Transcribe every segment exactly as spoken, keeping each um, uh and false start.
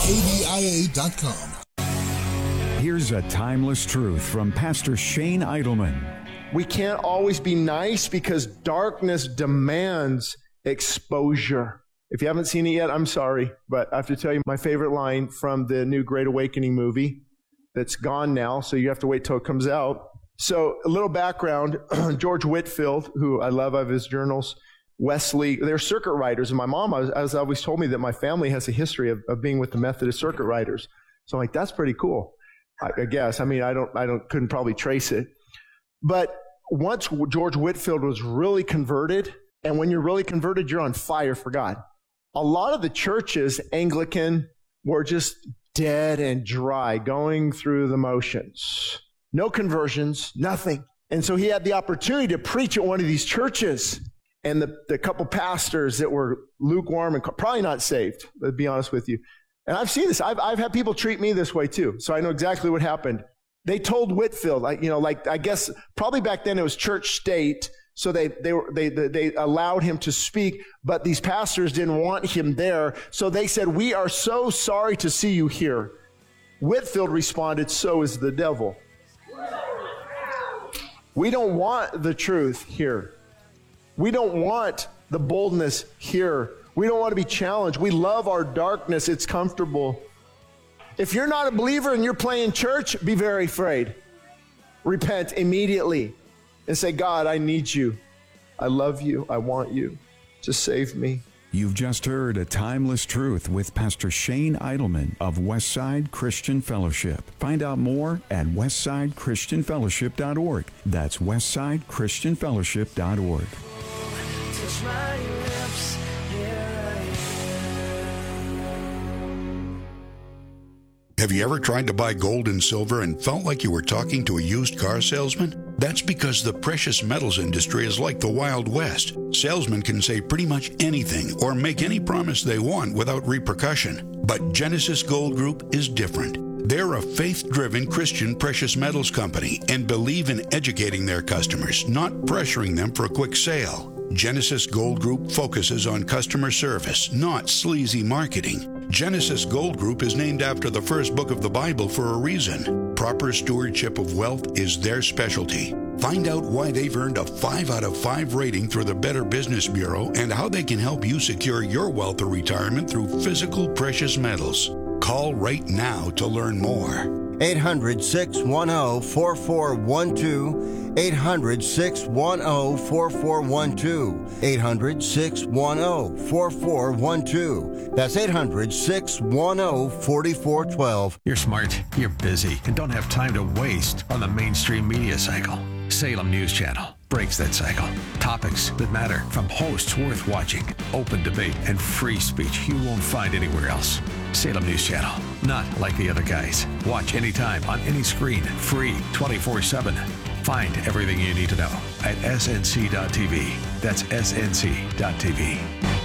K D I A dot com. Here's a timeless truth from Pastor Shane Idleman. We can't always be nice because darkness demands exposure. If you haven't seen it yet, I'm sorry, but I have to tell you my favorite line from the new Great Awakening movie that's gone now, so you have to wait till it comes out. So a little background, George Whitefield, who I love, I have his journals, Wesley, they're circuit riders, and my mom has, has always told me that my family has a history of, of being with the Methodist circuit riders. So I'm like, that's pretty cool, I, I guess. I mean, I don't, I don't, couldn't probably trace it. But once George Whitefield was really converted, and when you're really converted, you're on fire for God. A lot of the churches, Anglican, were just dead and dry, going through the motions. No conversions, nothing. And so he had the opportunity to preach at one of these churches. And the, the couple pastors that were lukewarm and probably not saved, to be honest with you. And I've seen this. I've, I've had people treat me this way too. So I know exactly what happened. They told Whitefield, like, you know, like, I guess probably back then it was church state. So they, they, were, they, they allowed him to speak, but these pastors didn't want him there. So they said, we are so sorry to see you here. Whitefield responded, so is the devil. We don't want the truth here. We don't want the boldness here. We don't want to be challenged. We love our darkness. It's comfortable. If you're not a believer and you're playing church, be very afraid. Repent immediately and say, God, I need you. I love you. I want you. Just save me. You've just heard A Timeless Truth with Pastor Shane Idleman of Westside Christian Fellowship. Find out more at westside christian fellowship dot org. That's westside christian fellowship dot org. Touch my lips, here I am. Have you ever tried to buy gold and silver and felt like you were talking to a used car salesman? That's because the precious metals industry is like the Wild West. Salesmen can say pretty much anything or make any promise they want without repercussion. But Genesis Gold Group is different. They're a faith-driven Christian precious metals company and believe in educating their customers, not pressuring them for a quick sale. Genesis Gold Group focuses on customer service, not sleazy marketing. Genesis Gold Group is named after the first book of the Bible for a reason. Proper stewardship of wealth is their specialty. Find out why they've earned a five out of five rating through the Better Business Bureau and how they can help you secure your wealth or retirement through physical precious metals. Call right now to learn more. eight hundred, six one zero, four four one two. eight hundred, six one zero, four four one two. eight hundred, six one zero, four four one two. That's eight hundred, six one zero, four four one two. You're smart, you're busy, and don't have time to waste on the mainstream media cycle. Salem News Channel breaks that cycle. Topics that matter from hosts worth watching, open debate, and free speech you won't find anywhere else. Salem News Channel, not like the other guys. Watch anytime on any screen, free, twenty-four seven. Find everything you need to know at S N C dot T V. That's S N C dot T V.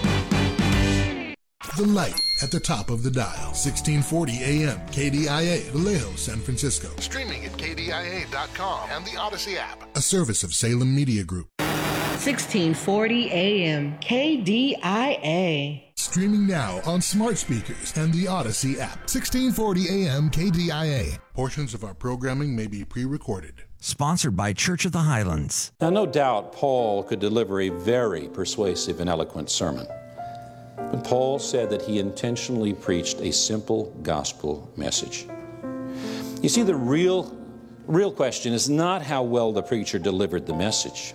The light at the top of the dial, sixteen forty A M, K D I A, Vallejo, San Francisco. Streaming at K D I A dot com and the Odyssey app. A service of Salem Media Group. sixteen forty A M, K D I A. Streaming now on smart speakers and the Odyssey app. sixteen forty A M, K D I A. Portions of our programming may be pre-recorded. Sponsored by Church of the Highlands. Now, no doubt Paul could deliver a very persuasive and eloquent sermon. But Paul said that he intentionally preached a simple gospel message. You see, the real, real question is not how well the preacher delivered the message,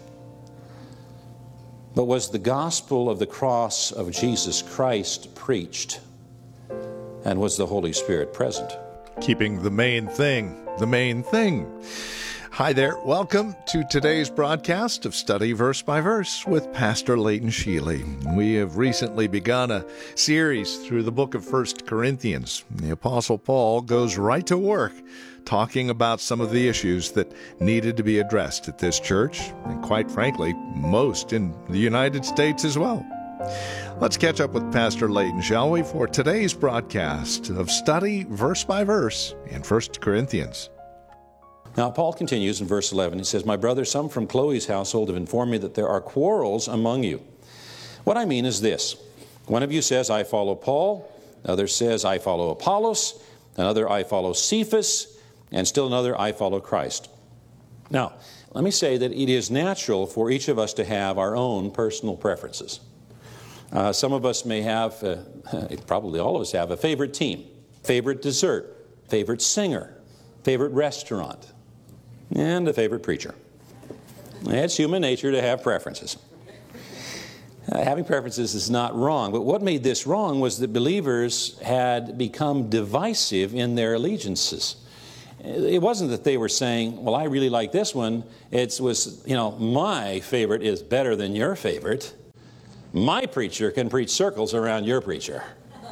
but was the gospel of the cross of Jesus Christ preached, and was the Holy Spirit present? Keeping the main thing, the main thing. Hi there. Welcome to today's broadcast of Study Verse by Verse with Pastor Leighton Sheely. We have recently begun a series through the book of First Corinthians. The Apostle Paul goes right to work talking about some of the issues that needed to be addressed at this church, and quite frankly, most in the United States as well. Let's catch up with Pastor Leighton, shall we, for today's broadcast of Study Verse by Verse in First Corinthians. Now, Paul continues in verse eleven. He says, "My brother, some from Chloe's household have informed me that there are quarrels among you. What I mean is this. One of you says, I follow Paul. Another says, I follow Apollos. Another, I follow Cephas. And still another, I follow Christ. Now, let me say that it is natural for each of us to have our own personal preferences. Uh, some of us may have, uh, probably all of us have, a favorite team, favorite dessert, favorite singer, favorite restaurant, and a favorite preacher. It's human nature to have preferences. Uh, having preferences is not wrong, but what made this wrong was that believers had become divisive in their allegiances. It wasn't that they were saying, well, I really like this one. It was, you know, my favorite is better than your favorite. My preacher can preach circles around your preacher.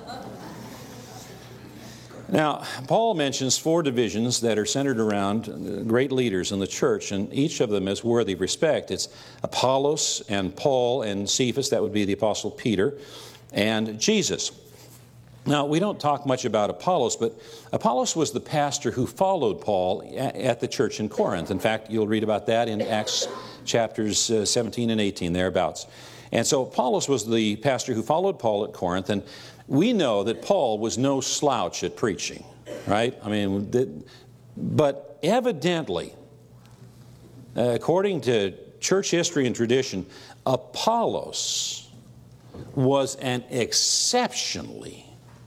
Now, Paul mentions four divisions that are centered around great leaders in the church, and each of them is worthy of respect. It's Apollos and Paul and Cephas, that would be the Apostle Peter, and Jesus. Now, we don't talk much about Apollos, but Apollos was the pastor who followed Paul at the church in Corinth. In fact, you'll read about that in Acts chapters uh, seventeen and eighteen, thereabouts. And so Apollos was the pastor who followed Paul at Corinth, and we know that Paul was no slouch at preaching, right? I mean, but evidently, uh, according to church history and tradition, Apollos was an exceptionally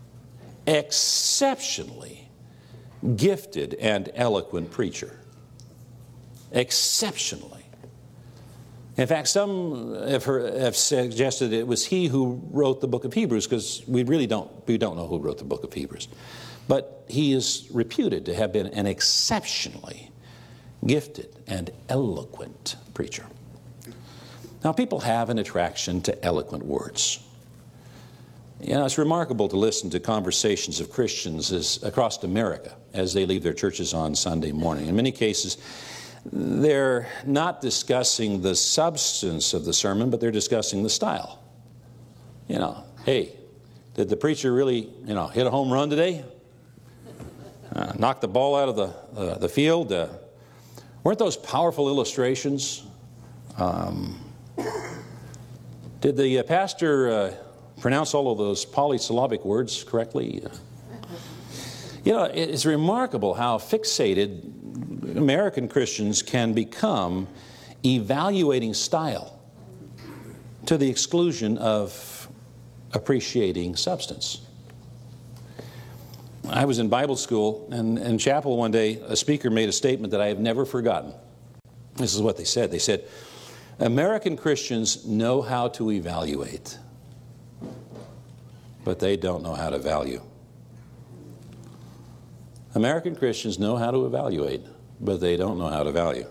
exceptionally gifted and eloquent preacher. Exceptionally. In fact, some have, heard, have suggested it was he who wrote the book of Hebrews, because we really don't, we don't know who wrote the book of Hebrews. But he is reputed to have been an exceptionally gifted and eloquent preacher. Now, people have an attraction to eloquent words. You know, it's remarkable to listen to conversations of Christians as, across America as they leave their churches on Sunday morning. In many cases, they're not discussing the substance of the sermon, but they're discussing the style. You know, hey, did the preacher really, you know, hit a home run today? Uh, knock the ball out of the, uh, the field? Uh, weren't those powerful illustrations? Um, did the uh, pastor... Uh, pronounce all of those polysyllabic words correctly? You know, it's remarkable how fixated American Christians can become evaluating style to the exclusion of appreciating substance. I was in Bible school, and in chapel one day, a speaker made a statement that I have never forgotten. This is what they said. They said, American Christians know how to evaluate, but they don't know how to value. American Christians know how to evaluate, but they don't know how to value.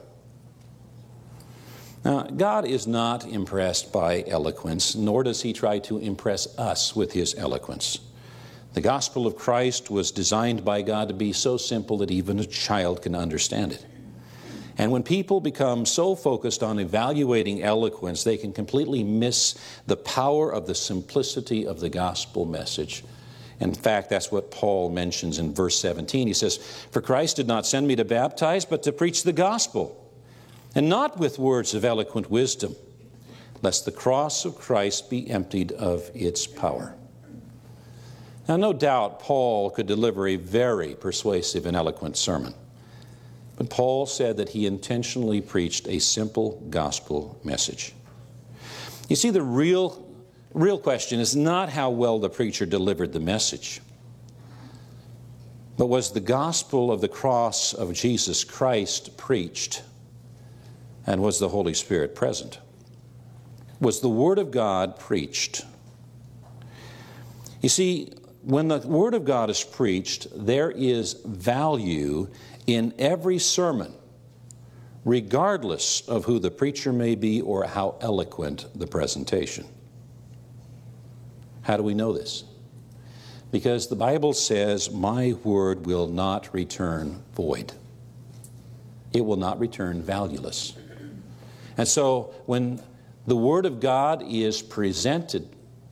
Now, God is not impressed by eloquence, nor does He try to impress us with His eloquence. The gospel of Christ was designed by God to be so simple that even a child can understand it. And when people become so focused on evaluating eloquence, they can completely miss the power of the simplicity of the gospel message. In fact, that's what Paul mentions in verse seventeen. He says, "For Christ did not send me to baptize, but to preach the gospel, and not with words of eloquent wisdom, lest the cross of Christ be emptied of its power." Now, no doubt Paul could deliver a very persuasive and eloquent sermon. But Paul said that he intentionally preached a simple gospel message. You see, the real, real question is not how well the preacher delivered the message, but was the gospel of the cross of Jesus Christ preached, and was the Holy Spirit present? Was the Word of God preached? You see, when the Word of God is preached, there is value in every sermon, regardless of who the preacher may be or how eloquent the presentation. How do we know this? Because the Bible says, "My word will not return void." It will not return valueless. And so when the Word of God is presented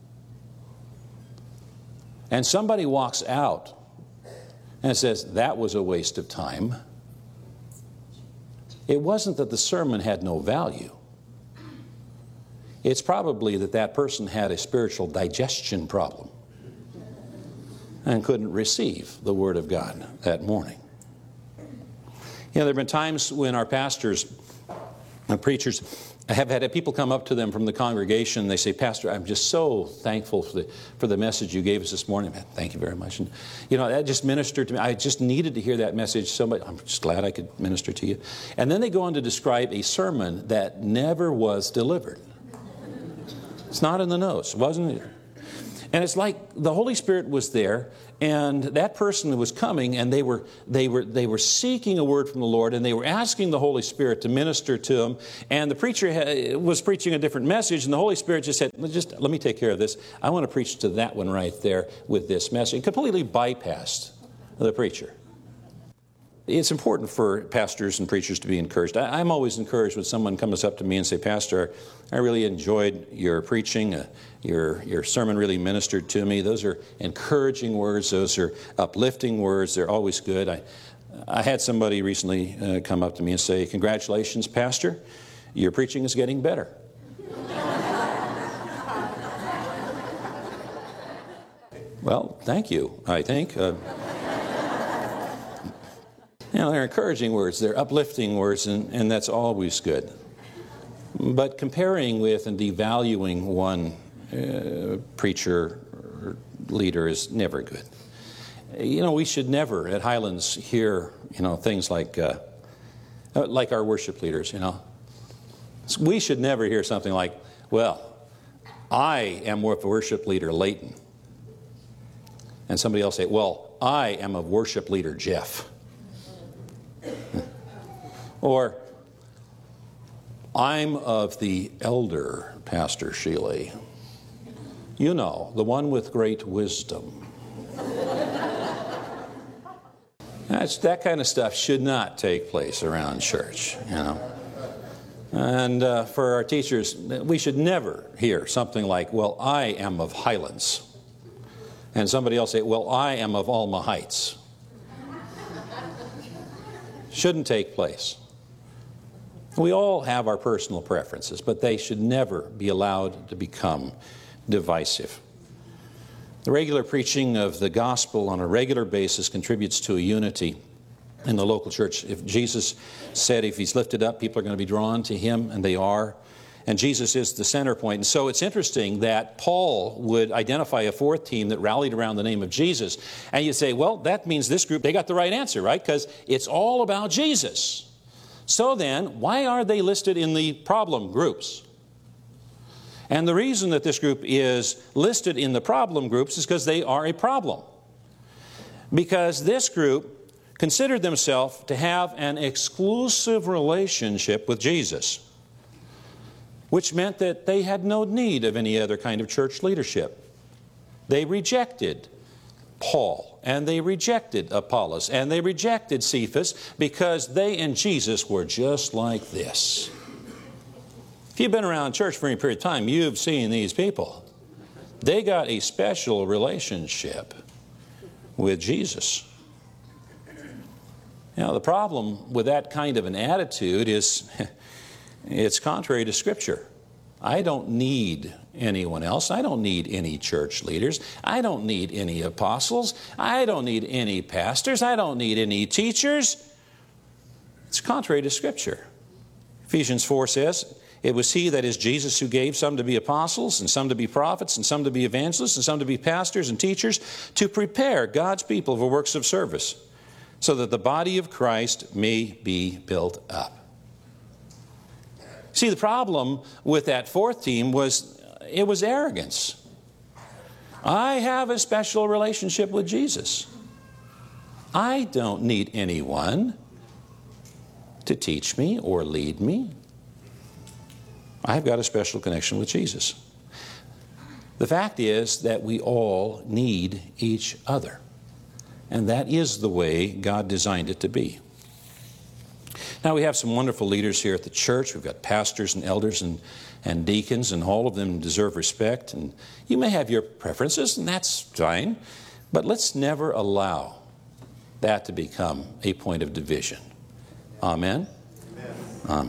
and somebody walks out and says, "That was a waste of time," it wasn't that the sermon had no value. It's probably that that person had a spiritual digestion problem. and couldn't receive the Word of God that morning. You know, there have been times when our pastors and preachers have had people come up to them from the congregation. They say, Pastor, I'm just so thankful for the, for the message you gave us this morning. Thank you very much. And, you know, that just ministered to me. I just needed to hear that message so much. I'm just glad I could minister to you. And then they go on to describe a sermon that never was delivered. It's not in the notes, wasn't it? And it's like the Holy Spirit was there, and that person was coming, and they were they were they were seeking a word from the Lord, and they were asking the Holy Spirit to minister to them. And the preacher was preaching a different message, and the Holy Spirit just said, "Just let me take care of this. I want to preach to that one right there with this message." It completely bypassed the preacher. It's important for pastors and preachers to be encouraged. I, I'm always encouraged when someone comes up to me and say, Pastor, I really enjoyed your preaching. Uh, your, your sermon really ministered to me. Those are encouraging words. Those are uplifting words. They're always good. I, I had somebody recently uh, come up to me and say, congratulations, Pastor. Your preaching is getting better. Well, thank you, I think. Uh, You know, they're encouraging words, they're uplifting words, and, and that's always good. But comparing with and devaluing one uh, preacher or leader is never good. You know, we should never at Highlands hear, you know, things like, uh, like our worship leaders, you know. We should never hear something like, well, I am with worship leader Leighton. And somebody else say, well, I am of worship leader Jeff. Or, I'm of the elder Pastor Sheely. You know, the one with great wisdom. That's, that kind of stuff should not take place around church, you know. And uh, for our teachers, we should never hear something like, well, I am of Highlands. And somebody else say, well, I am of Alma Heights. Shouldn't take place. We all have our personal preferences, but they should never be allowed to become divisive. The regular preaching of the gospel on a regular basis contributes to a unity in the local church. If Jesus said if he's lifted up, people are going to be drawn to him, and they are. And Jesus is the center point. And so it's interesting that Paul would identify a fourth team that rallied around the name of Jesus. And you say, well, that means this group, they got the right answer, right? Because it's all about Jesus. So then, why are they listed in the problem groups? And the reason that this group is listed in the problem groups is because they are a problem. Because this group considered themselves to have an exclusive relationship with Jesus, which meant that they had no need of any other kind of church leadership. They rejected Paul, and they rejected Apollos, and they rejected Cephas because they and Jesus were just like this. If you've been around church for any period of time, you've seen these people. They got a special relationship with Jesus. Now, the problem with that kind of an attitude is it's contrary to Scripture. I don't need anyone else. I don't need any church leaders. I don't need any apostles. I don't need any pastors. I don't need any teachers. It's contrary to Scripture. Ephesians four says, it was he, that is Jesus, who gave some to be apostles, and some to be prophets, and some to be evangelists, and some to be pastors and teachers, to prepare God's people for works of service, so that the body of Christ may be built up. See, the problem with that fourth team was it was arrogance. I have a special relationship with Jesus. I don't need anyone to teach me or lead me. I've got a special connection with Jesus. The fact is that we all need each other. And that is the way God designed it to be. Now, we have some wonderful leaders here at the church. We've got pastors and elders and, and deacons, and all of them deserve respect. And you may have your preferences, and that's fine. But let's never allow that to become a point of division. Amen? Amen. Amen.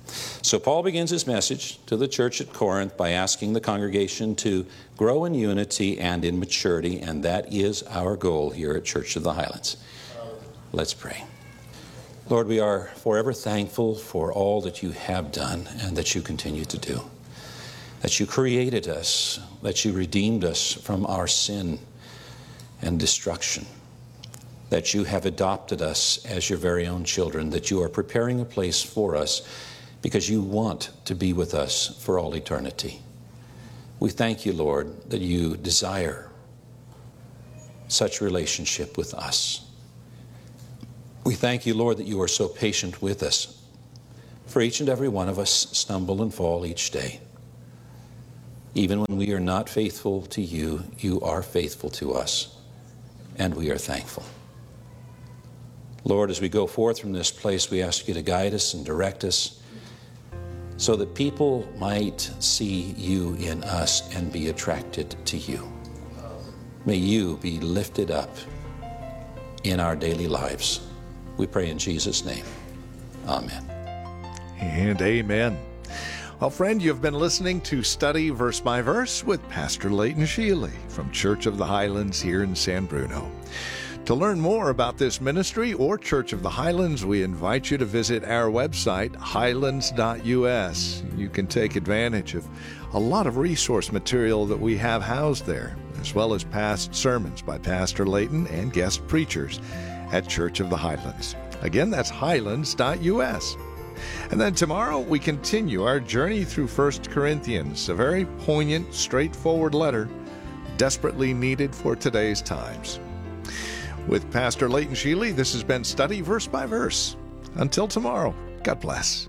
So Paul begins his message to the church at Corinth by asking the congregation to grow in unity and in maturity, and that is our goal here at Church of the Highlands. Let's pray. Lord, we are forever thankful for all that you have done and that you continue to do. That you created us, that you redeemed us from our sin and destruction. That you have adopted us as your very own children, that you are preparing a place for us because you want to be with us for all eternity. We thank you, Lord, that you desire such relationship with us. We thank you, Lord, that you are so patient with us. For each and every one of us stumble and fall each day. Even when we are not faithful to you, you are faithful to us, and we are thankful. Lord, as we go forth from this place, we ask you to guide us and direct us so that people might see you in us and be attracted to you. May you be lifted up in our daily lives. We pray in Jesus' name. Amen. And amen. Well, friend, you've been listening to Study Verse by Verse with Pastor Leighton Sheely from Church of the Highlands here in San Bruno. To learn more about this ministry or Church of the Highlands, we invite you to visit our website, highlands dot U S. You can take advantage of a lot of resource material that we have housed there, as well as past sermons by Pastor Leighton and guest preachers at Church of the Highlands. Again, that's highlands dot U S. And then tomorrow we continue our journey through First Corinthians, a very poignant, straightforward letter, desperately needed for today's times. With Pastor Leighton Sheely, this has been Study Verse by Verse. Until tomorrow, God bless.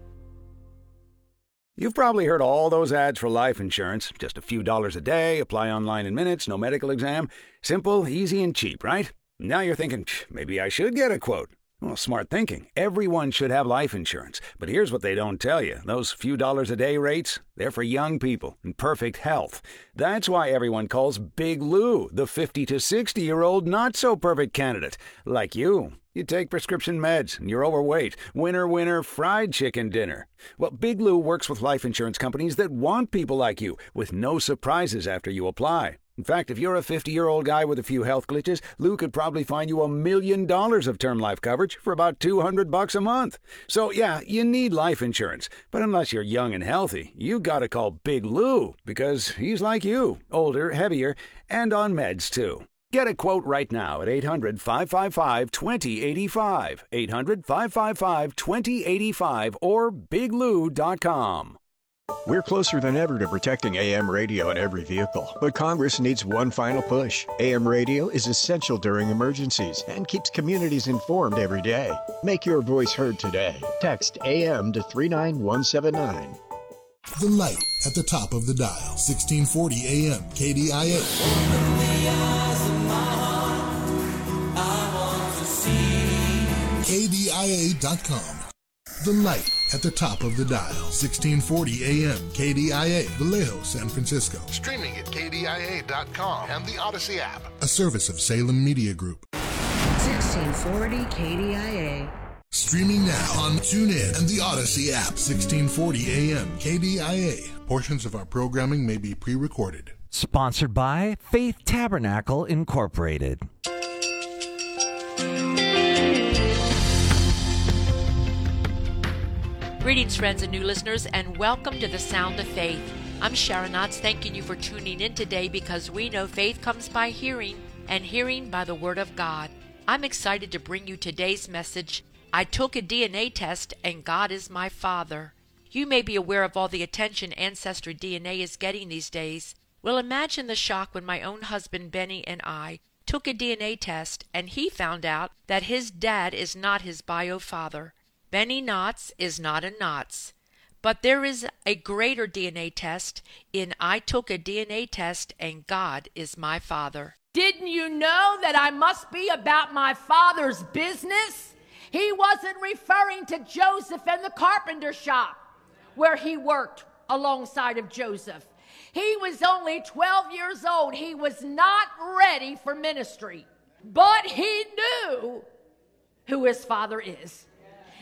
You've probably heard all those ads for life insurance. Just a few dollars a day, apply online in minutes, no medical exam. Simple, easy, and cheap, right? Now you're thinking, maybe I should get a quote. Well, smart thinking. Everyone should have life insurance. But here's what they don't tell you. Those few dollars a day rates, they're for young people in perfect health. That's why everyone calls Big Lou the fifty to sixty-year-old not-so-perfect candidate. Like you. You take prescription meds and you're overweight. Winner, winner, fried chicken dinner. Well, Big Lou works with life insurance companies that want people like you, with no surprises after you apply. In fact, if you're a fifty-year-old guy with a few health glitches, Lou could probably find you a million dollars of term life coverage for about two hundred bucks a month. So, yeah, you need life insurance. But unless you're young and healthy, you gotta call Big Lou, because he's like you, older, heavier, and on meds, too. Get a quote right now at eight hundred, five five five, two zero eight five, eight hundred, five five five, two zero eight five, or big lou dot com. We're closer than ever to protecting A M radio in every vehicle, but Congress needs one final push. A M radio is essential during emergencies and keeps communities informed every day. Make your voice heard today. Text A M to three nine one seven nine. The light at the top of the dial, sixteen forty A M K D I A. K D I A dot com. The light at the top of the dial, sixteen forty A M K D I A, Vallejo, San Francisco. Streaming at K D I A dot com and the Odyssey app. A service of Salem Media Group. sixteen forty K D I A. Streaming now on TuneIn and the Odyssey app, sixteen forty A M K D I A. Portions of our programming may be pre-recorded. Sponsored by Faith Tabernacle Incorporated. Greetings, friends and new listeners, and welcome to the Sound of Faith. I'm Sharon Knotts, thanking you for tuning in today, because we know faith comes by hearing, and hearing by the Word of God. I'm excited to bring you today's message. I took a D N A test, and God is my Father. You may be aware of all the attention Ancestry D N A is getting these days. Well, imagine the shock when my own husband Benny and I took a D N A test, and he found out that his dad is not his bio father. Benny Knotts is not a Knotts. But there is a greater D N A test in I took a D N A test and God is my Father. Didn't you know that I must be about my Father's business? He wasn't referring to Joseph and the carpenter shop where he worked alongside of Joseph. He was only twelve years old. He was not ready for ministry, but he knew who his father is.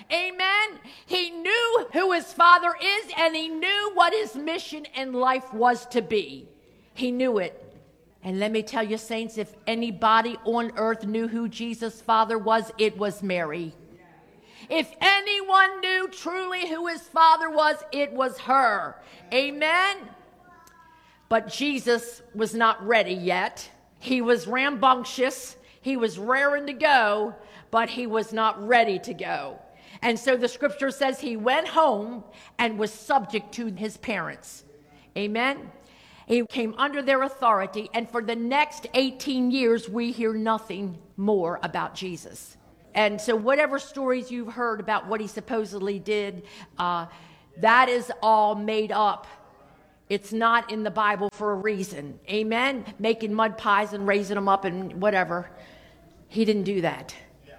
Amen. He knew who his Father is, and he knew what his mission in life was to be. He knew it. And let me tell you, saints, if anybody on earth knew who Jesus' Father was, it was Mary. If anyone knew truly who his Father was, it was her. Amen. But Jesus was not ready yet. He was rambunctious. He was raring to go, but he was not ready to go. And so the scripture says he went home and was subject to his parents. Amen. He came under their authority, and for the next eighteen years, we hear nothing more about Jesus. And so whatever stories you've heard about what he supposedly did, uh, that is all made up. It's not in the Bible for a reason. Amen? Making mud pies and raising them up and whatever. He didn't do that.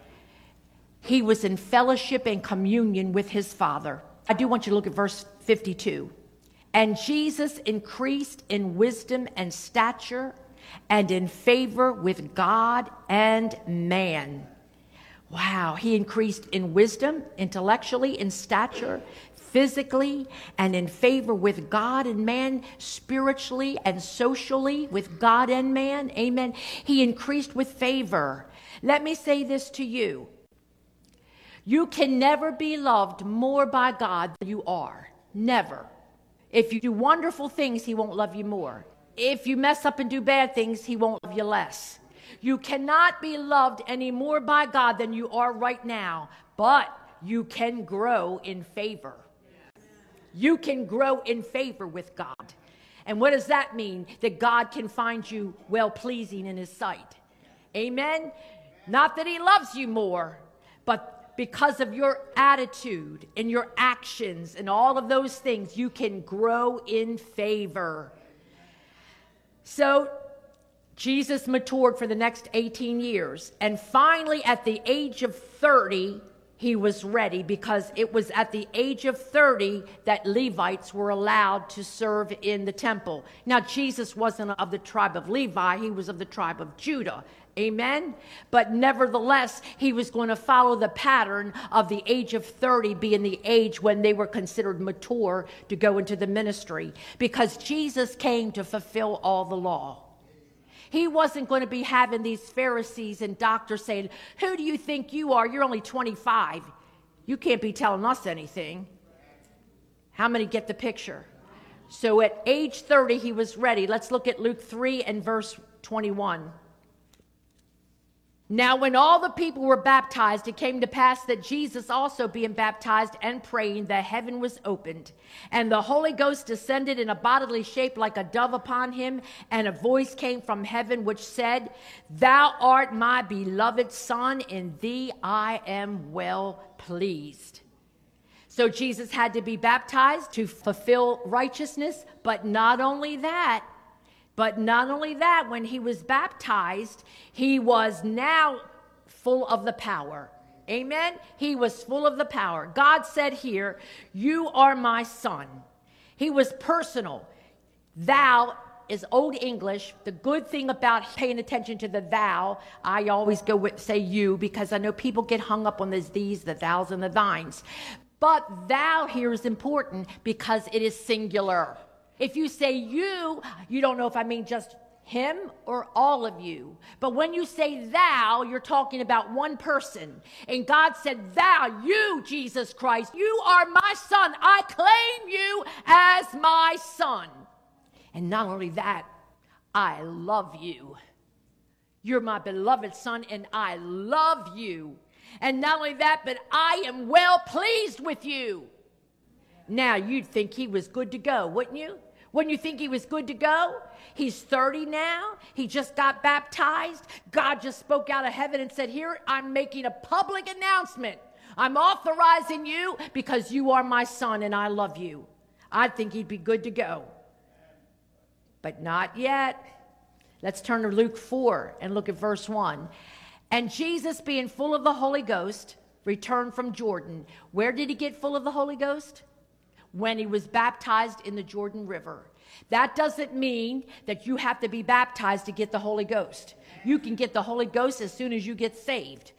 He was in fellowship and communion with his Father. I do want you to look at verse fifty-two. And Jesus increased in wisdom and stature and in favor with God and man. Wow, he increased in wisdom, intellectually, in stature, physically, and in favor with God and man, spiritually and socially with God and man. Amen. He increased with favor. Let me say this to you. You can never be loved more by God than you are. Never. If you do wonderful things, he won't love you more. If you mess up and do bad things, he won't love you less. You cannot be loved any more by God than you are right now, but you can grow in favor. You can grow in favor with God. And what does that mean? That God can find you well-pleasing in his sight. Amen? Not that he loves you more, but because of your attitude and your actions and all of those things, you can grow in favor. So Jesus matured for the next eighteen years. And finally, at the age of thirty, he was ready, because it was at the age of thirty that Levites were allowed to serve in the temple. Now, Jesus wasn't of the tribe of Levi. He was of the tribe of Judah. Amen? But nevertheless, he was going to follow the pattern of the age of thirty being the age when they were considered mature to go into the ministry, because Jesus came to fulfill all the law. He wasn't going to be having these Pharisees and doctors saying, who do you think you are? You're only twenty-five. You can't be telling us anything. How many get the picture? So at age thirty, he was ready. Let's look at Luke three and verse twenty-one. Now, when all the people were baptized, it came to pass that Jesus also being baptized and praying, the heaven was opened, and the Holy Ghost descended in a bodily shape like a dove upon him, and a voice came from heaven which said, Thou art my beloved Son, in thee I am well pleased. So Jesus had to be baptized to fulfill righteousness, but not only that, But not only that, when he was baptized, he was now full of the power. Amen? He was full of the power. God said here, you are my son. He was personal. Thou is Old English. The good thing about paying attention to the thou, I always go with, say you, because I know people get hung up on these these, the thous, and the thines. But thou here is important because it is singular. If you say you, you don't know if I mean just him or all of you. But when you say thou, you're talking about one person. And God said, thou, you, Jesus Christ, you are my son. I claim you as my son. And not only that, I love you. You're my beloved son, and I love you. And not only that, but I am well pleased with you. Now, you'd think he was good to go, wouldn't you? Wouldn't you think he was good to go? He's thirty now. He just got baptized. God just spoke out of heaven and said, here, I'm making a public announcement. I'm authorizing you because you are my son and I love you. I'd think he'd be good to go. But not yet. Let's turn to Luke four and look at verse one. And Jesus, being full of the Holy Ghost, returned from Jordan. Where did he get full of the Holy Ghost? When he was baptized in the Jordan River. That doesn't mean that you have to be baptized to get the Holy Ghost. You can get the Holy Ghost as soon as you get saved.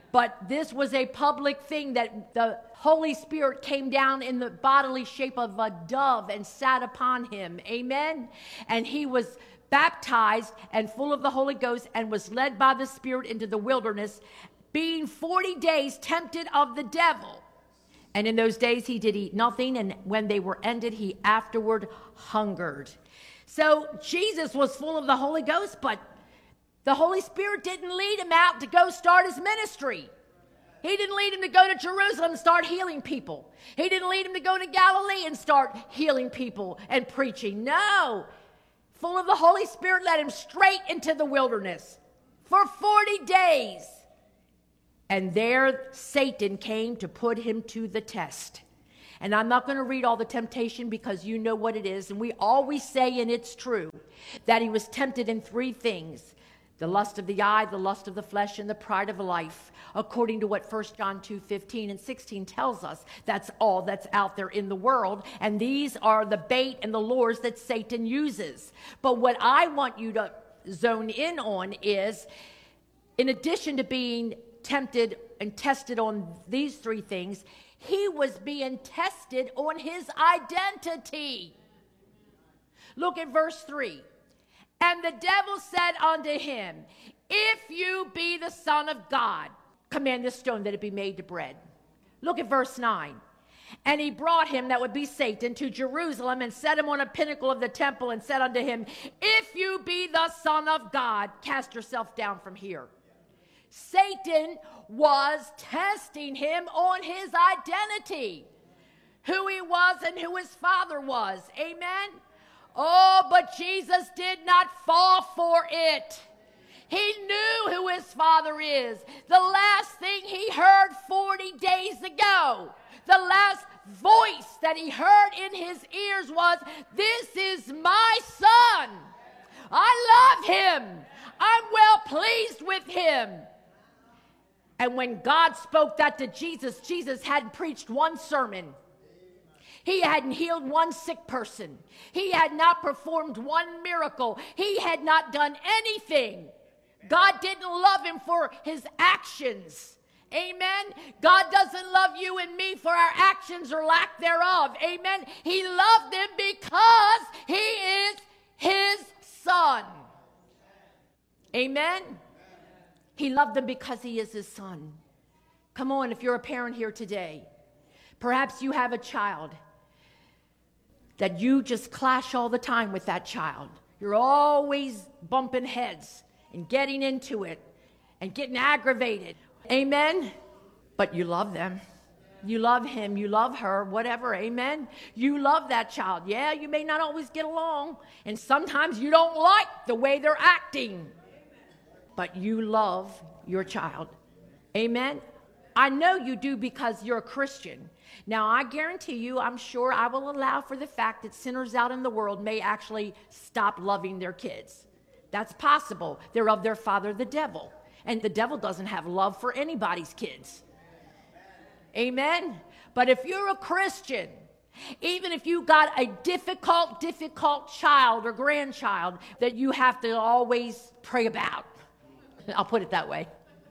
But this was a public thing that the Holy Spirit came down in the bodily shape of a dove and sat upon him. Amen? And he was baptized and full of the Holy Ghost and was led by the Spirit into the wilderness, being forty days tempted of the devil. And in those days he did eat nothing, and when they were ended, he afterward hungered. So Jesus was full of the Holy Ghost, but the Holy Spirit didn't lead him out to go start his ministry. He didn't lead him to go to Jerusalem and start healing people. He didn't lead him to go to Galilee and start healing people and preaching. No. Full of the Holy Spirit, led him straight into the wilderness for forty days. And there Satan came to put him to the test. And I'm not going to read all the temptation because you know what it is. And we always say, and it's true, that he was tempted in three things: the lust of the eye, the lust of the flesh, and the pride of life, according to what First John two fifteen and sixteen tells us. That's all that's out there in the world, and these are the bait and the lures that Satan uses. But what I want you to zone in on is, in addition to being tempted and tested on these three things, he was being tested on his identity. Look at verse three. And the devil said unto him, if you be the Son of God, command this stone that it be made to bread. Look at verse nine. And he brought him, that would be Satan, to Jerusalem and set him on a pinnacle of the temple and said unto him, if you be the Son of God, cast yourself down from here. Satan was testing him on his identity, who he was and who his father was. Amen? Oh, but Jesus did not fall for it. He knew who his father is. The last thing he heard forty days ago, the last voice that he heard in his ears was, this is my son. I love him. I'm well pleased with him. And when God spoke that to Jesus, Jesus hadn't preached one sermon. He hadn't healed one sick person. He had not performed one miracle. He had not done anything. God didn't love him for his actions. Amen. God doesn't love you and me for our actions or lack thereof. Amen. He loved them because he is his son. Amen. He loved them because he is his son. Come on, if you're a parent here today, perhaps you have a child that you just clash all the time with that child. You're always bumping heads and getting into it and getting aggravated. Amen? But you love them. You love him. You love her. Whatever. Amen? You love that child. Yeah, you may not always get along. And sometimes you don't like the way they're acting. But you love your child. Amen? I know you do because you're a Christian. Now, I guarantee you, I'm sure I will allow for the fact that sinners out in the world may actually stop loving their kids. That's possible. They're of their father, the devil. And the devil doesn't have love for anybody's kids. Amen? But if you're a Christian, even if you got a difficult, difficult child or grandchild that you have to always pray about, I'll put it that way.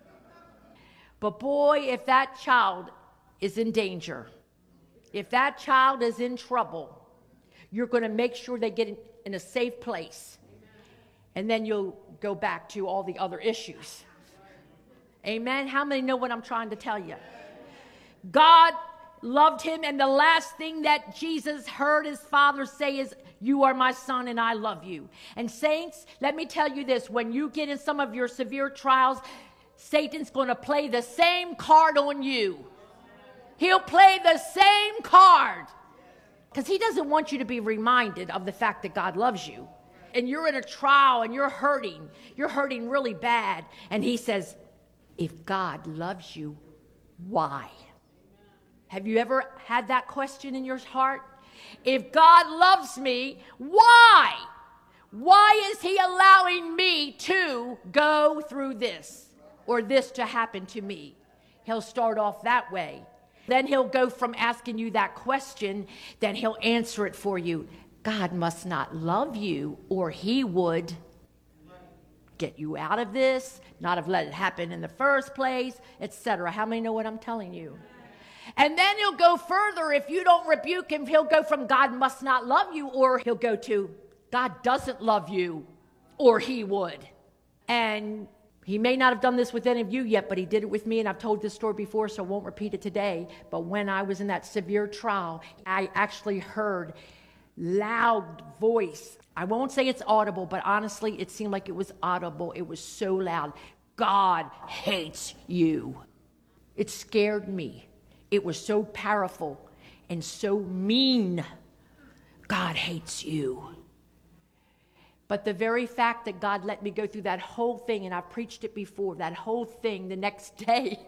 But boy, if that child is in danger, if that child is in trouble, you're going to make sure they get in, in a safe place. And then you'll go back to all the other issues. Amen? How many know what I'm trying to tell you? God loved him, and the last thing that Jesus heard his father say is, you are my son and I love you. And saints, let me tell you this, when you get in some of your severe trials, Satan's going to play the same card on you. He'll play the same card because he doesn't want you to be reminded of the fact that God loves you. And you're in a trial and you're hurting. You're hurting really bad. And he says, if God loves you, why? Have you ever had that question in your heart? If God loves me, why? Why is he allowing me to go through this or this to happen to me? He'll start off that way. Then he'll go from asking you that question, then he'll answer it for you. God must not love you or he would. get you out of this, not have let it happen in the first place, et cetera. How many know what I'm telling you? And then he'll go further. If you don't rebuke him, he'll go from God must not love you, or he'll go to God doesn't love you, or he would. And he may not have done this with any of you yet, but he did it with me, and I've told this story before, so I won't repeat it today. But when I was in that severe trial, I actually heard loud voice. I won't say it's audible, but honestly, it seemed like it was audible. It was so loud. God hates you. It scared me. It was so powerful and so mean. God hates you. But the very fact that God let me go through that whole thing, and I've preached it before, that whole thing the next day,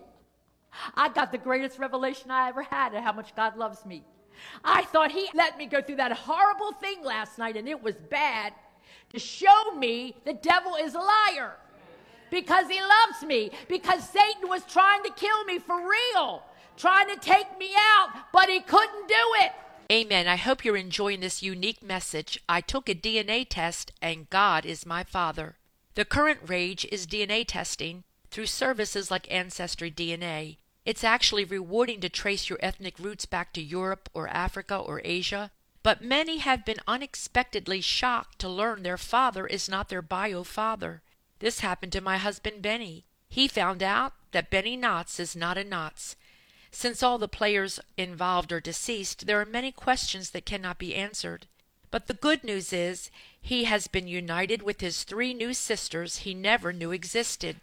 I got the greatest revelation I ever had of how much God loves me. I thought he let me go through that horrible thing last night, and it was bad, to show me the devil is a liar. Because he loves me. Because Satan was trying to kill me for real. Trying to take me out, but he couldn't do it. Amen. I hope you're enjoying this unique message. I took a D N A test, and God is my Father. The current rage is D N A testing through services like Ancestry D N A. It's actually rewarding to trace your ethnic roots back to Europe or Africa or Asia. But many have been unexpectedly shocked to learn their father is not their bio father. This happened to my husband Benny. He found out that Benny Knotts is not a Knotts. Since all the players involved are deceased, there are many questions that cannot be answered. But the good news is, he has been united with his three new sisters he never knew existed.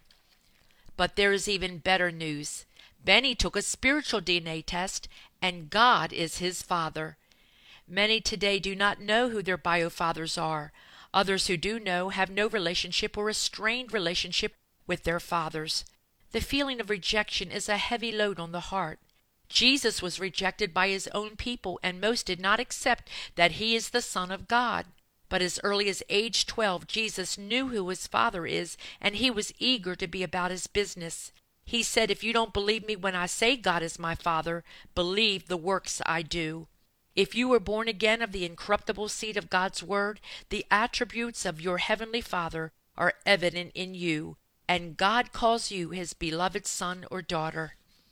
But there is even better news. Benny took a spiritual D N A test, and God is his father. Many today do not know who their bio-fathers are. Others who do know have no relationship or a strained relationship with their fathers. The feeling of rejection is a heavy load on the heart. Jesus was rejected by his own people, and most did not accept that he is the Son of God. But as early as age twelve, Jesus knew who his Father is, and he was eager to be about his business. He said, if you don't believe me when I say God is my Father, believe the works I do. If you were born again of the incorruptible seed of God's Word, the attributes of your heavenly Father are evident in you, and God calls you his beloved son or daughter.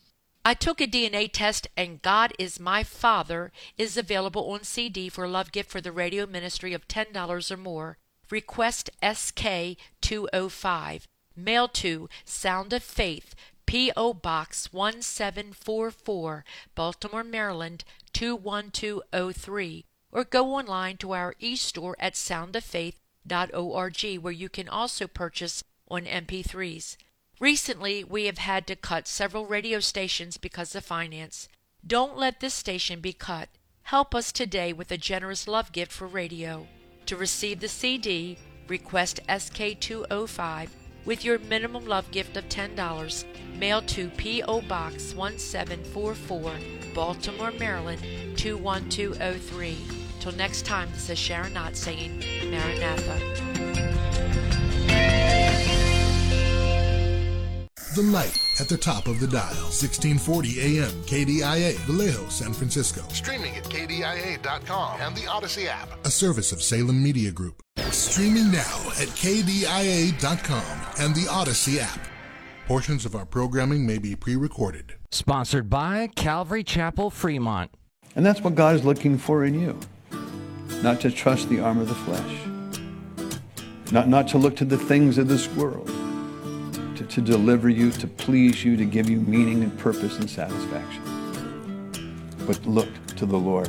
I took a D N A test, and God is my Father is available on C D for a love gift for the radio ministry of ten dollars or more. Request S K two oh five. Mail to Sound of Faith, P O. Box one seven four four, Baltimore, Maryland two one two oh three. Or go online to our e-store at sound of faith dot org, where you can also purchase on M P threes. Recently, we have had to cut several radio stations because of finance. Don't let this station be cut. Help us today with a generous love gift for radio. To receive the C D, request S K two oh five with your minimum love gift of ten dollars. Mail to P O. Box one seven four four, Baltimore, Maryland two one two oh three. Till next time, this is Sharon Knott saying Maranatha. The Light at the top of the dial, sixteen forty A M, K D I A, Vallejo, San Francisco. Streaming at K D I A dot com and the Odyssey app. A service of Salem Media Group. Streaming now at K D I A dot com and the Odyssey app. Portions of our programming may be pre-recorded. Sponsored by Calvary Chapel, Fremont. And that's what God is looking for in you. Not to trust the arm of the flesh. Not, not to look to the things of this world. To, to deliver you, to please you, to give you meaning and purpose and satisfaction. But look to the Lord.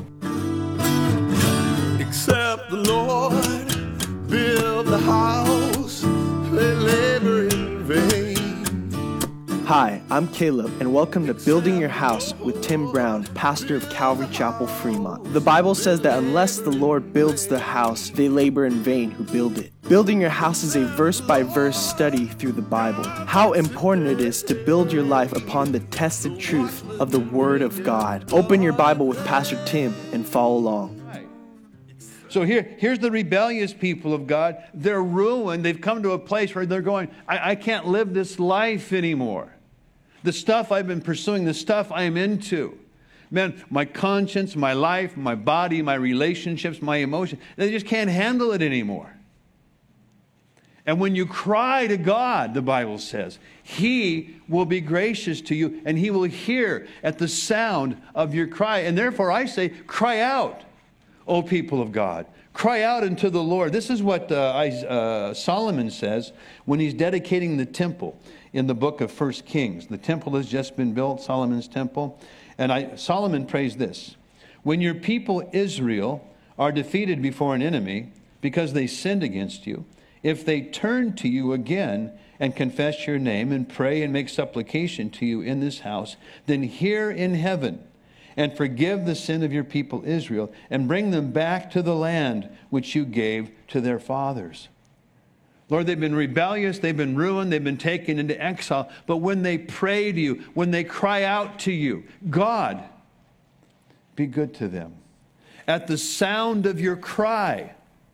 Except the Lord build the house, they labor in vain. Hi, I'm Caleb, and welcome to Building Your House with Tim Brown, pastor of Calvary Chapel, Fremont. The Bible says that unless the Lord builds the house, they labor in vain who build it. Building Your House is a verse-by-verse study through the Bible. How important it is to build your life upon the tested truth of the Word of God. Open your Bible with Pastor Tim and follow along. So here, here's the rebellious people of God. They're ruined. They've come to a place where they're going, I, I can't live this life anymore. The stuff I've been pursuing, the stuff I'm into. Man, my conscience, my life, my body, my relationships, my emotions, they just can't handle it anymore. And when you cry to God, the Bible says, He will be gracious to you, and He will hear at the sound of your cry. And therefore I say, cry out, O people of God. Cry out unto the Lord. This is what uh, I, uh, Solomon says when he's dedicating the temple in the book of First Kings. The temple has just been built, Solomon's temple. And I, Solomon prays this: when your people Israel are defeated before an enemy because they sinned against you, if they turn to you again and confess your name and pray and make supplication to you in this house, then hear in heaven and forgive the sin of your people Israel and bring them back to the land which you gave to their fathers. Lord, they've been rebellious, they've been ruined, they've been taken into exile. But when they pray to you, when they cry out to you, God, be good to them. At the sound of your cry,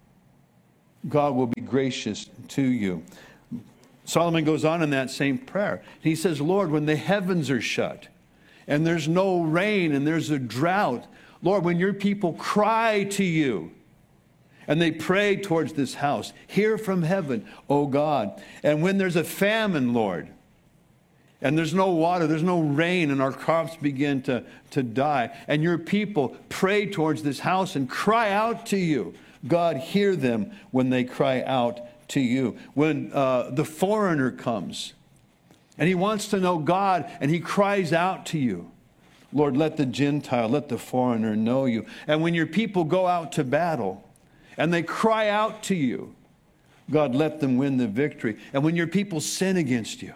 God will be gracious to you. Solomon goes on in that same prayer. He says, Lord, when the heavens are shut and there's no rain and there's a drought, Lord, when your people cry to you and they pray towards this house, hear from heaven, O God. And when there's a famine, Lord, and there's no water, there's no rain, and our crops begin to, to die, and your people pray towards this house and cry out to you, God, hear them when they cry out to you. When uh, the foreigner comes and he wants to know God and he cries out to you, Lord, let the Gentile, let the foreigner know you. And when your people go out to battle and they cry out to you, God, let them win the victory. And when your people sin against you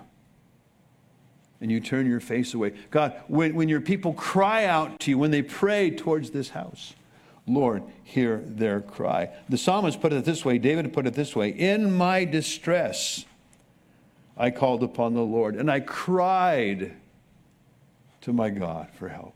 and you turn your face away, God, when, when your people cry out to you, when they pray towards this house, Lord, hear their cry. The psalmist put it this way, David put it this way: in my distress, I called upon the Lord, and I cried to my God for help.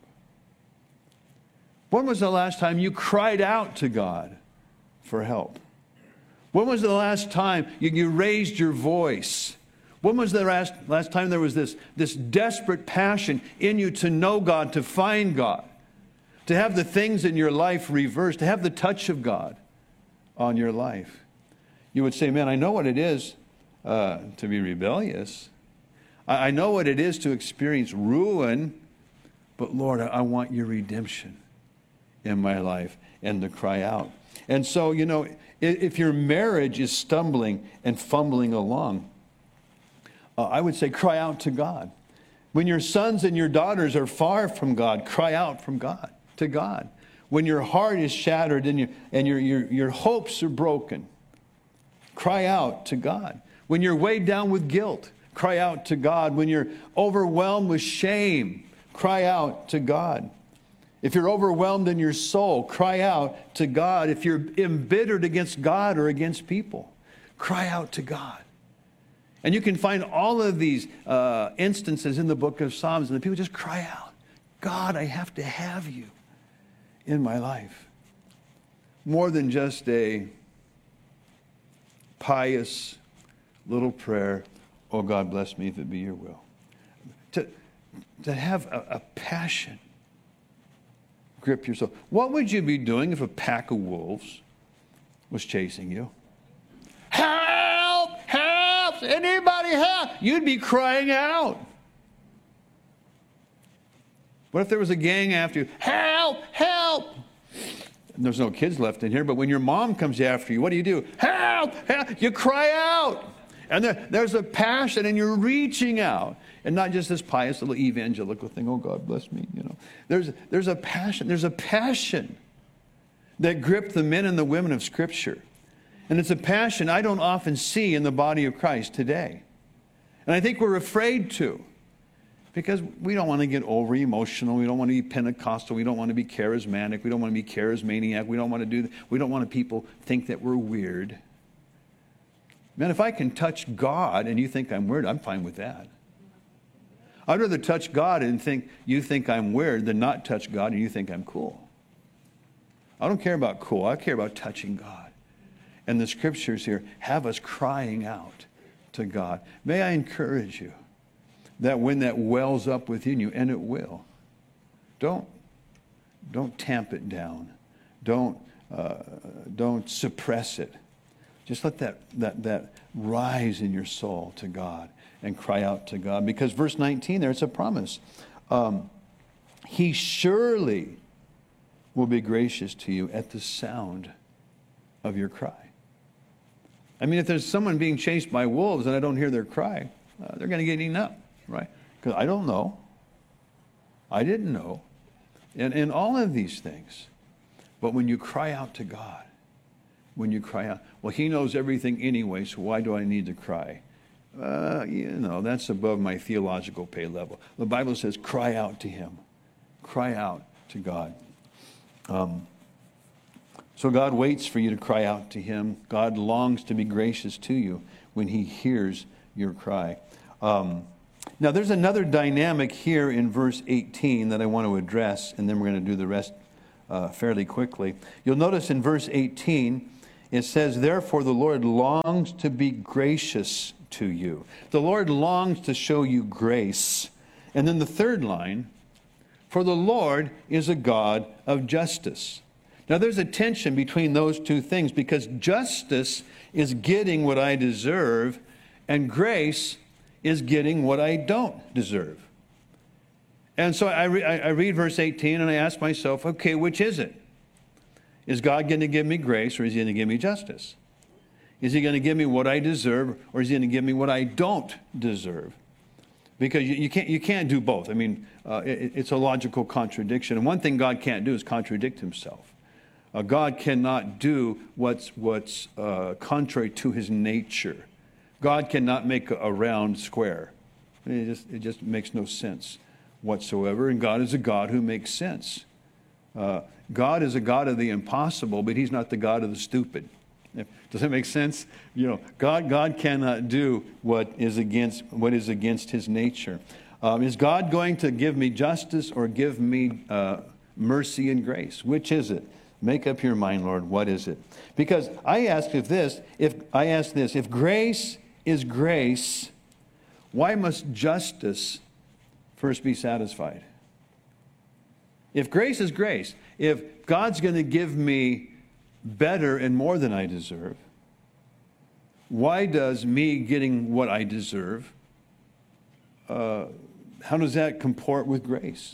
When was the last time you cried out to God for help? When was the last time you, you raised your voice? When was the last, last time there was this, this desperate passion in you to know God, to find God? To have the things in your life reversed, to have the touch of God on your life. You would say, man, I know what it is uh, to be rebellious. I, I know what it is to experience ruin. But Lord, I, I want your redemption in my life, and to cry out. And so, you know, if, if your marriage is stumbling and fumbling along, uh, I would say cry out to God. When your sons and your daughters are far from God, cry out from God. To God. When your heart is shattered and, your, and your, your, your hopes are broken, cry out to God. When you're weighed down with guilt, cry out to God. When you're overwhelmed with shame, cry out to God. If you're overwhelmed in your soul, cry out to God. If you're embittered against God or against people, cry out to God. And you can find all of these uh, instances in the book of Psalms, and the people just cry out, God, I have to have you in my life. More than just a pious little prayer, oh God, bless me if it be your will. To, to have a, a passion grip your soul. What would you be doing if a pack of wolves was chasing you? Help! Help! Anybody help! You'd be crying out. What if there was a gang after you? Help! Help! And there's no kids left in here, but when your mom comes after you, what do you do? Help! Help! You cry out. And there, there's a passion, and you're reaching out. And not just this pious little evangelical thing, oh, God bless me, you know. There's, there's a passion. There's a passion that gripped the men and the women of Scripture. And it's a passion I don't often see in the body of Christ today. And I think we're afraid to. Because we don't want to get over emotional. We don't want to be Pentecostal. We don't want to be charismatic. We don't want to be charismaniac. We don't want to do that. We don't want people think that we're weird. Man, if I can touch God and you think I'm weird, I'm fine with that. I'd rather touch God and think you think I'm weird than not touch God and you think I'm cool. I don't care about cool. I care about touching God. And the Scriptures here have us crying out to God. May I encourage you that when that wells up within you, and it will, don't, don't tamp it down. Don't, uh, don't suppress it. Just let that, that, that rise in your soul to God and cry out to God. Because verse nineteen there, it's a promise. Um, he surely will be gracious to you at the sound of your cry. I mean, if there's someone being chased by wolves and I don't hear their cry, uh, they're going to get eaten up, right? Because I don't know. I didn't know. And, and all of these things. But when you cry out to God, when you cry out, well, he knows everything anyway, so why do I need to cry? Uh, you know, that's above my theological pay level. The Bible says, cry out to him. Cry out to God. Um, so God waits for you to cry out to him. God longs to be gracious to you when he hears your cry. Um, now, there's another dynamic here in verse eighteen that I want to address, and then we're going to do the rest uh, fairly quickly. You'll notice in verse eighteen, it says, therefore the Lord longs to be gracious to you. The Lord longs to show you grace. And then the third line, for the Lord is a God of justice. Now there's a tension between those two things, because justice is getting what I deserve, and grace is getting what I don't deserve. And so I, re- I read verse eighteen and I ask myself, okay, which is it? Is God going to give me grace, or is he going to give me justice? Is he going to give me what I deserve, or is he going to give me what I don't deserve? Because you, you can't you can't do both. I mean, uh, it, it's a logical contradiction. And one thing God can't do is contradict himself. Uh, God cannot do what's what's uh, contrary to his nature. God cannot make a, a round square. It just it just makes no sense whatsoever. And God is a God who makes sense. Uh, God is a God of the impossible, but he's not the God of the stupid. Does that make sense? You know, God, God cannot do what is against what is against his nature. Um, is God going to give me justice or give me uh, mercy and grace? Which is it? Make up your mind, Lord. What is it? Because I ask if this, if I ask this, if grace is grace, why must justice first be satisfied? If grace is grace, if God's going to give me better and more than I deserve, why does me getting what I deserve, uh, how does that comport with grace?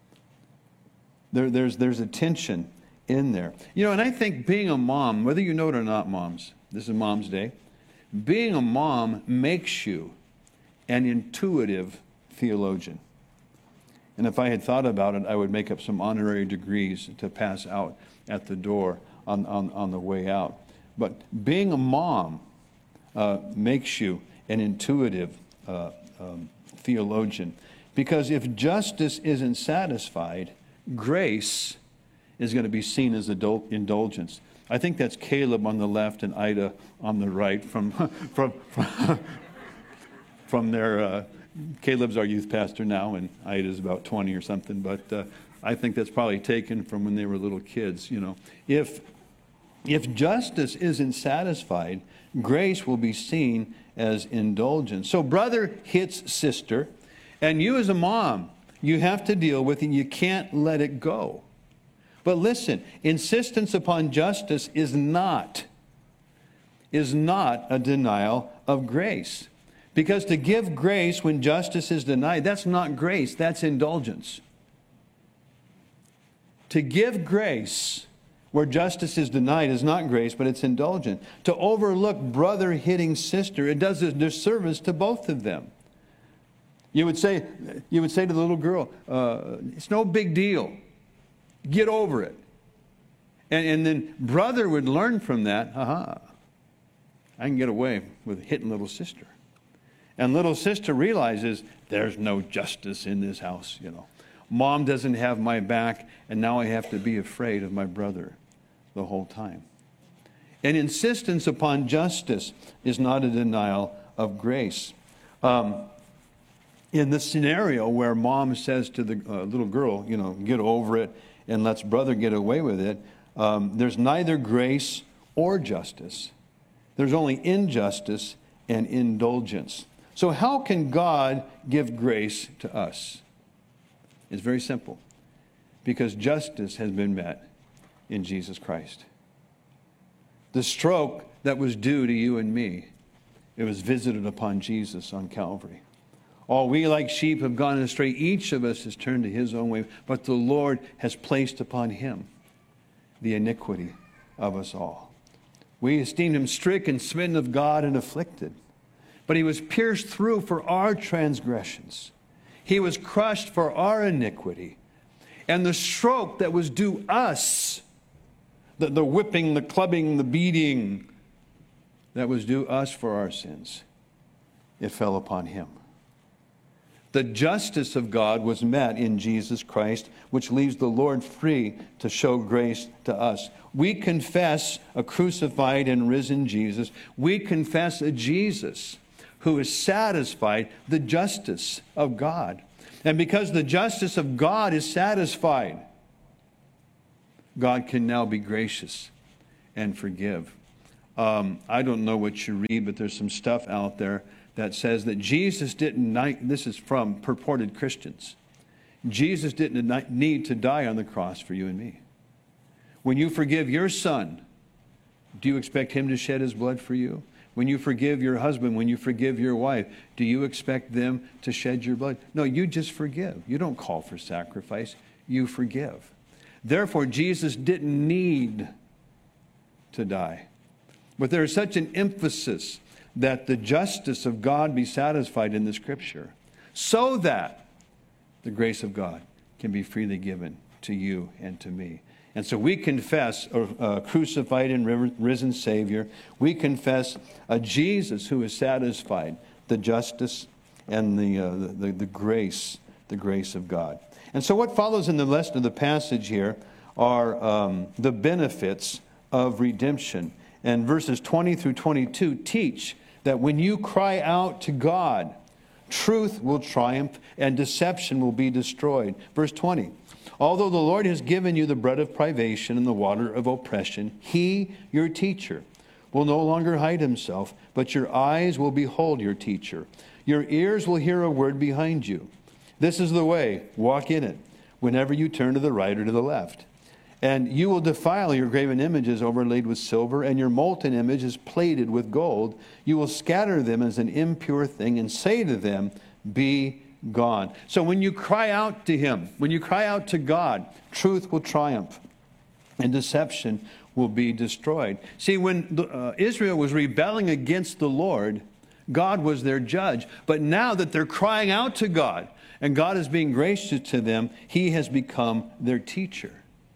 There, there's, there's a tension in there. You know, and I think being a mom, whether you know it or not, moms, this is Mom's Day, being a mom makes you an intuitive theologian. And if I had thought about it, I would make up some honorary degrees to pass out at the door on, on, on the way out. But being a mom uh, makes you an intuitive uh, um, theologian. Because if justice isn't satisfied, grace is going to be seen as adult indulgence. I think that's Caleb on the left and Ida on the right from, from, from, from their... Uh, Caleb's our youth pastor now, and Ida's about twenty or something, but uh, I think that's probably taken from when they were little kids, you know. If, if justice isn't satisfied, grace will be seen as indulgence. So brother hits sister, and you as a mom, you have to deal with it, and you can't let it go. But listen, insistence upon justice is not, is not a denial of grace. Because to give grace when justice is denied, that's not grace, that's indulgence. To give grace where justice is denied is not grace, but it's indulgent. To overlook brother hitting sister, it does a disservice to both of them. You would say, you would say to the little girl, uh, it's no big deal. Get over it. And, and then brother would learn from that, aha, I can get away with hitting little sister. And little sister realizes there's no justice in this house, you know. Mom doesn't have my back, and now I have to be afraid of my brother the whole time. And insistence upon justice is not a denial of grace. Um, in the scenario where mom says to the uh, little girl, you know, get over it, and lets brother get away with it, um, there's neither grace or justice. There's only injustice and indulgence. So how can God give grace to us? It's very simple. Because justice has been met in Jesus Christ. The stroke that was due to you and me, it was visited upon Jesus on Calvary. All we like sheep have gone astray. Each of us has turned to his own way. But the Lord has placed upon him the iniquity of us all. We esteemed him stricken, smitten of God, and afflicted. But he was pierced through for our transgressions. He was crushed for our iniquity. And the stroke that was due us, the, the whipping, the clubbing, the beating, that was due us for our sins, it fell upon him. The justice of God was met in Jesus Christ, which leaves the Lord free to show grace to us. We confess a crucified and risen Jesus. We confess a Jesus who has satisfied the justice of God. And because the justice of God is satisfied, God can now be gracious and forgive. Um, I don't know what you read, but there's some stuff out there that says that Jesus didn't, this is from purported Christians, Jesus didn't need to die on the cross for you and me. When you forgive your son, do you expect him to shed his blood for you? When you forgive your husband, when you forgive your wife, do you expect them to shed your blood? No, you just forgive. You don't call for sacrifice. You forgive. Therefore, Jesus didn't need to die. But there is such an emphasis that the justice of God be satisfied in the Scripture, so that the grace of God can be freely given to you and to me. And so we confess a, a crucified and risen Savior. We confess a Jesus who has satisfied the justice and the, uh, the, the grace, the grace of God. And so what follows in the rest of the passage here are um, the benefits of redemption. And verses twenty through twenty-two teach that when you cry out to God, truth will triumph and deception will be destroyed. Verse twenty, although the Lord has given you the bread of privation and the water of oppression, he, your teacher, will no longer hide himself, but your eyes will behold your teacher. Your ears will hear a word behind you. This is the way, walk in it, whenever you turn to the right or to the left. And you will defile your graven images overlaid with silver, and your molten images plated with gold. You will scatter them as an impure thing and say to them, be gone. So when you cry out to him, when you cry out to God, truth will triumph and deception will be destroyed. See, when uh, Israel was rebelling against the Lord, God was their judge. But now that they're crying out to God and God is being gracious to them, he has become their teacher.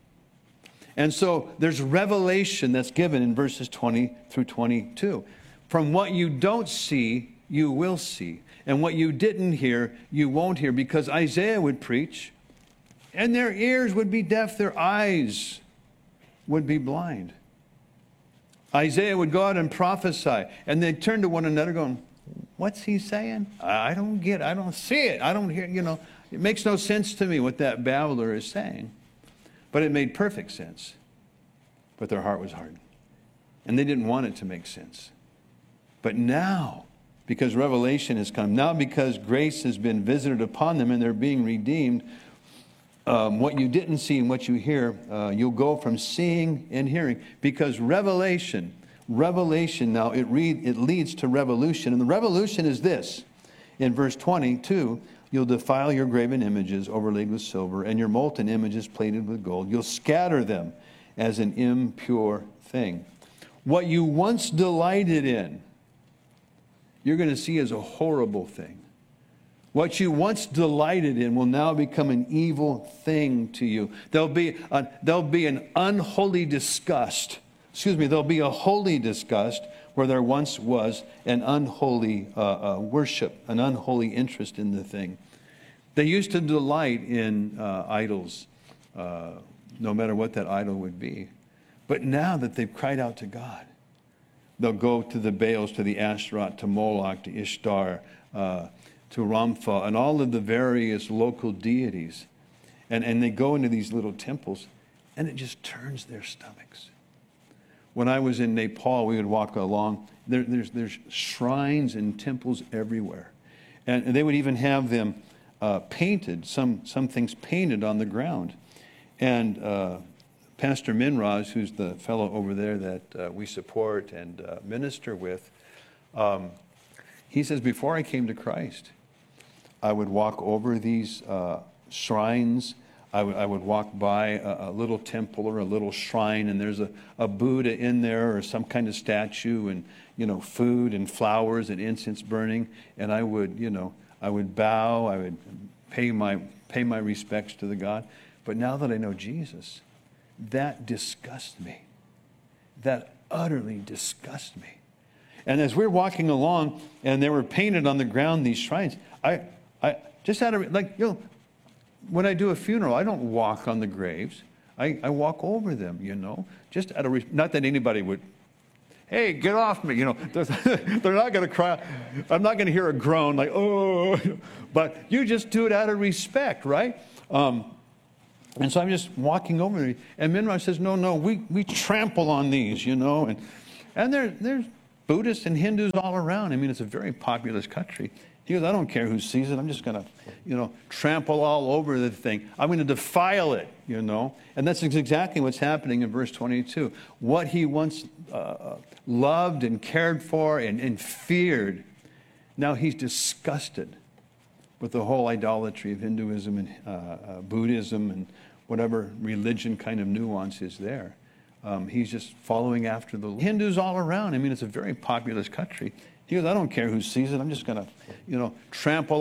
And so there's revelation that's given in verses twenty through twenty-two. From what you don't see, you will see. And what you didn't hear, you won't hear. Because Isaiah would preach, and their ears would be deaf, their eyes would be blind. Isaiah would go out and prophesy, and they'd turn to one another going, what's he saying? I don't get it. I don't see it. I don't hear, you know, it makes no sense to me what that babbler is saying. But it made perfect sense. But their heart was hardened. And they didn't want it to make sense. But now, because revelation has come, now because grace has been visited upon them and they're being redeemed, um, what you didn't see and what you hear, uh, you'll go from seeing and hearing. Because revelation, revelation now, it, read, it leads to revolution. And the revolution is this. In verse twenty-two, you'll defile your graven images overlaid with silver, and your molten images plated with gold. You'll scatter them as an impure thing. What you once delighted in, you're going to see as a horrible thing. What you once delighted in will now become an evil thing to you. There'll be, a, there'll be an unholy disgust. Excuse me, there'll be a holy disgust where there once was an unholy uh, uh, worship, an unholy interest in the thing. They used to delight in uh, idols, uh, no matter what that idol would be. But now that they've cried out to God, they'll go to the Baals, to the Ashtaroth, to Moloch, to Ishtar, uh, to Ramphah, and all of the various local deities. And, and they go into these little temples, and it just turns their stomachs. When I was in Nepal, we would walk along. There, there's, there's shrines and temples everywhere. And, and they would even have them uh, painted, some, some things painted on the ground. And uh, Pastor Minraj, who's the fellow over there that uh, we support and uh, minister with, um, he says, before I came to Christ, I would walk over these uh, shrines. I would, I would walk by a, a little temple or a little shrine, and there's a, a Buddha in there or some kind of statue, and, you know, food and flowers and incense burning. And I would, you know, I would bow, I would pay my, pay my respects to the God. But now that I know Jesus, that disgusts me. That utterly disgusts me. And as we're walking along, and they were painted on the ground, these shrines, I, I just had a, like, you know, when I do a funeral, I don't walk on the graves. I, I walk over them, you know, just at a, not that anybody would, hey, get off me, you know, they're not going to cry. I'm not going to hear a groan like, oh, but you just do it out of respect, right? Um, And so I'm just walking over there, and Minraj says, no, no, we, we trample on these, you know, and and there, there's Buddhists and Hindus all around. I mean, it's a very populous country. He goes, I don't care who sees it. I'm just going to, you know, trample all over the thing. I'm going to defile it, you know. And that's exactly what's happening in verse twenty-two. What he once uh, loved and cared for and, and feared, now he's disgusted with the whole idolatry of Hinduism and uh, uh, Buddhism and whatever religion kind of nuance is there. Um, he's just following after the Hindus all around. I mean, it's a very populous country. He goes, I don't care who sees it. I'm just going to, you know, trample